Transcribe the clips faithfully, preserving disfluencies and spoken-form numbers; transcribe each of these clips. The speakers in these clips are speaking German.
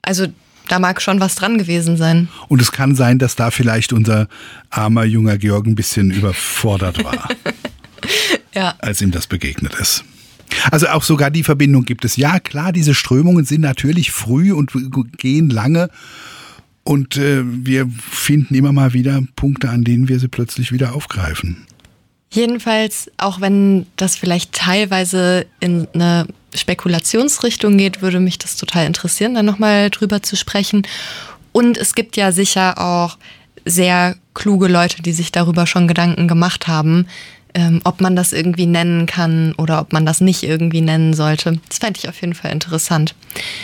Also da mag schon was dran gewesen sein. Und es kann sein, dass da vielleicht unser armer junger Georg ein bisschen überfordert war, ja. als ihm das begegnet ist. Also auch sogar die Verbindung gibt es. Ja, klar, diese Strömungen sind natürlich früh und gehen lange. Und äh, wir finden immer mal wieder Punkte, an denen wir sie plötzlich wieder aufgreifen. Jedenfalls, auch wenn das vielleicht teilweise in eine Spekulationsrichtung geht, würde mich das total interessieren, da nochmal drüber zu sprechen. Und es gibt ja sicher auch sehr kluge Leute, die sich darüber schon Gedanken gemacht haben, ähm, ob man das irgendwie nennen kann oder ob man das nicht irgendwie nennen sollte. Das fände ich auf jeden Fall interessant.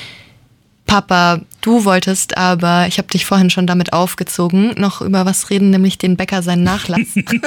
Papa, du wolltest aber, ich habe dich vorhin schon damit aufgezogen, noch über was reden, nämlich den Bäcker seinen Nachlass.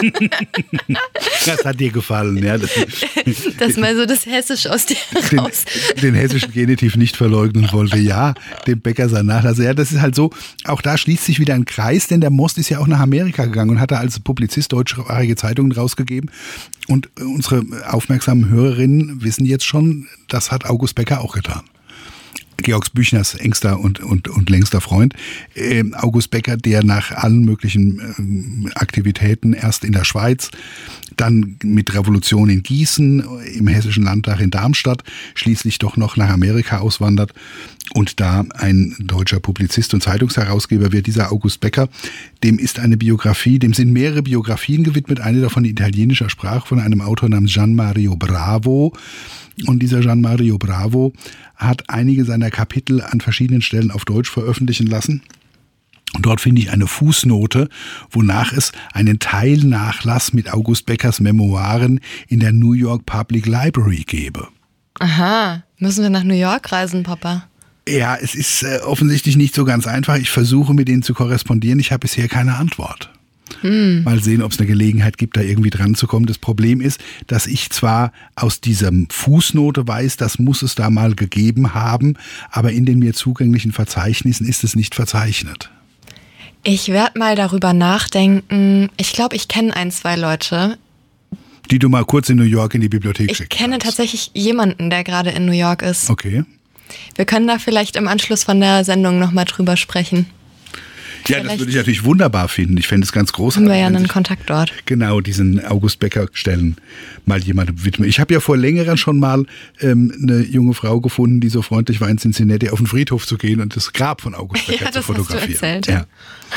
Das hat dir gefallen, ja. Das, das mal so das Hessisch aus dir raus. Den, den hessischen Genitiv nicht verleugnen wollte, ja, dem Bäcker seinen Nachlass. Ja, das ist halt so, auch da schließt sich wieder ein Kreis, denn der Most ist ja auch nach Amerika gegangen und hat da als Publizist deutschsprachige Zeitungen rausgegeben. Und unsere aufmerksamen Hörerinnen wissen jetzt schon, das hat August Becker auch getan. Georg Büchners engster und, und, und längster Freund, äh, August Becker, der nach allen möglichen äh, Aktivitäten erst in der Schweiz, dann mit Revolution in Gießen, im Hessischen Landtag in Darmstadt, schließlich doch noch nach Amerika auswandert und da ein deutscher Publizist und Zeitungsherausgeber wird. Dieser August Becker, dem ist eine Biografie, dem sind mehrere Biografien gewidmet, eine davon in italienischer Sprache von einem Autor namens Gian Mario Bravo. Und dieser Gian Mario Bravo hat einige seiner Kapitel an verschiedenen Stellen auf Deutsch veröffentlichen lassen. Und dort finde ich eine Fußnote, wonach es einen Teilnachlass mit August Beckers Memoiren in der New York Public Library gäbe. Aha, müssen wir nach New York reisen, Papa? Ja, es ist äh, offensichtlich nicht so ganz einfach. Ich versuche mit denen zu korrespondieren. Ich habe bisher keine Antwort. Hm. Mal sehen, ob es eine Gelegenheit gibt, da irgendwie dran zu kommen. Das Problem ist, dass ich zwar aus dieser Fußnote weiß, das muss es da mal gegeben haben, aber in den mir zugänglichen Verzeichnissen ist es nicht verzeichnet. Ich werde mal darüber nachdenken. Ich glaube, ich kenne ein, zwei Leute, die du mal kurz in New York in die Bibliothek ich schicken Ich kenne kannst. tatsächlich jemanden, der gerade in New York ist. Okay. Wir können da vielleicht im Anschluss von der Sendung nochmal drüber sprechen. Ja, Vielleicht das würde ich natürlich wunderbar finden. Ich fände es ganz großartig. Haben wir ja einen Kontakt dort. Genau, diesen August Becker Stellen mal jemandem widmen. Ich habe ja vor längerem schon mal ähm, eine junge Frau gefunden, die so freundlich war, in Cincinnati auf den Friedhof zu gehen und das Grab von August Becker ja, zu fotografieren. Hast du erzählt. Ja.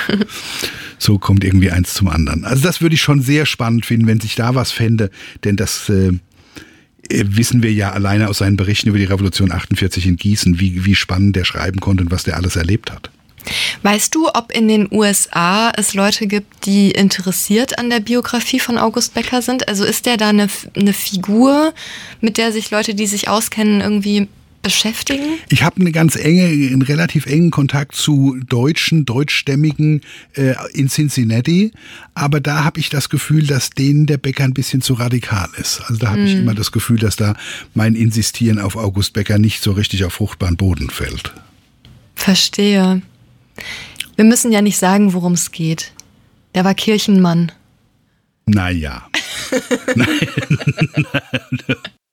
So kommt irgendwie eins zum anderen. Also das würde ich schon sehr spannend finden, wenn sich da was fände, denn das äh, wissen wir ja alleine aus seinen Berichten über die Revolution achtundvierzig in Gießen, wie, wie spannend der schreiben konnte und was der alles erlebt hat. Weißt du, ob in den U S A es Leute gibt, die interessiert an der Biografie von August Becker sind? Also ist der da eine, eine Figur, mit der sich Leute, die sich auskennen, irgendwie beschäftigen? Ich habe eine ganz enge, einen relativ engen Kontakt zu Deutschen, Deutschstämmigen äh, in Cincinnati, aber da habe ich das Gefühl, dass denen der Becker ein bisschen zu radikal ist. Also da habe mm. ich immer das Gefühl, dass da mein Insistieren auf August Becker nicht so richtig auf fruchtbaren Boden fällt. Verstehe. Wir müssen ja nicht sagen, worum es geht. Der war Kirchenmann. Naja.